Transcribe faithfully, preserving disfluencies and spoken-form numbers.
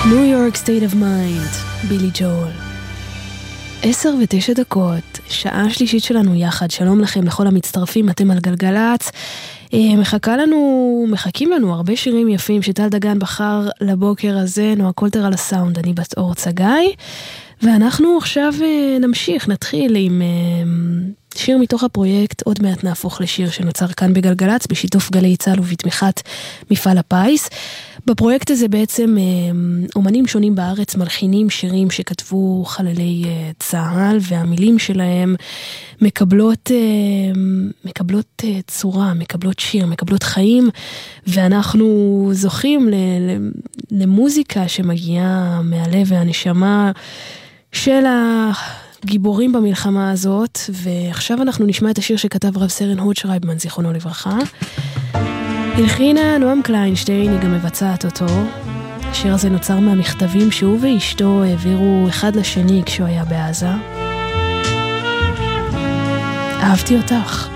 New York State of Mind, בילי ג'ול. עשר ותשע דקות, שעה שלישית שלנו יחד. שלום לכם לכל המצטרפים, אתם על גלגלץ. מחכה לנו, מחכים לנו הרבה שירים יפים שטל דגן בחר לבוקר הזה. נועה קולטר על הסאונד, אני בת אור צגאי. ואנחנו עכשיו נמשיך, נתחיל עם שיר מתוך הפרויקט עוד מעט נהפוך לשיר, שנוצר כאן בגלגלץ בשיתוף גלי צהל ובתמיכת מפעל הפיס. בפרויקט הזה בעצם אומנים שונים בארץ מלחינים שירים שכתבו חללי צהל, והמילים שלהם מקבלות מקבלות צורה, מקבלות שיר, מקבלות חיים, ואנחנו זוכים למוזיקה שמגיעה מהלב והנשמה של הגיבורים במלחמה הזאת. ועכשיו אנחנו נשמע את השיר שכתב רב סרן הוד שרייבמן, זיכרונו לברכה. הלחינה נועם קליינשטיין, היא גם מבצעת אותו. השיר הזה נוצר מהמכתבים שהוא ואשתו העבירו אחד לשני כשהוא היה בעזה. אהבתי אותך.